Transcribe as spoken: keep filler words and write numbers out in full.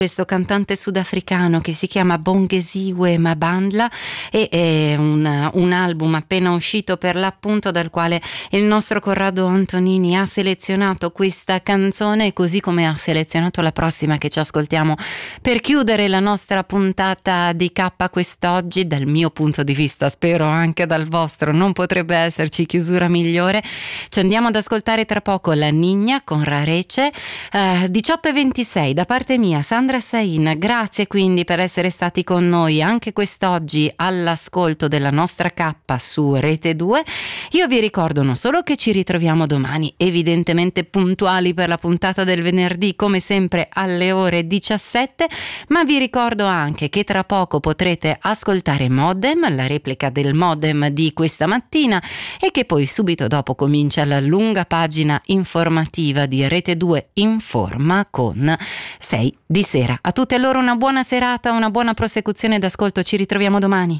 questo cantante sudafricano che si chiama Bongeziwe Mabandla e è un, un album appena uscito per l'appunto, dal quale il nostro Corrado Antonini ha selezionato questa canzone, così come ha selezionato la prossima che ci ascoltiamo per chiudere la nostra puntata di K quest'oggi. Dal mio punto di vista, spero anche dal vostro, non potrebbe esserci chiusura migliore. Ci andiamo ad ascoltare tra poco La Niña con Rarece. eh, diciotto e ventisei da parte mia, Sandra Sain, grazie quindi per essere stati con noi anche quest'oggi all'ascolto della nostra K su Rete due. Io vi ricordo non solo che ci ritroviamo domani, evidentemente puntuali per la puntata del venerdì, come sempre alle ore diciassette, ma vi ricordo anche che tra poco potrete ascoltare Modem, la replica del Modem di questa mattina, e che poi subito dopo comincia la lunga pagina informativa di Rete due Informa con sei di sera. A tutte loro una buona serata, una buona prosecuzione d'ascolto, ci ritroviamo domani.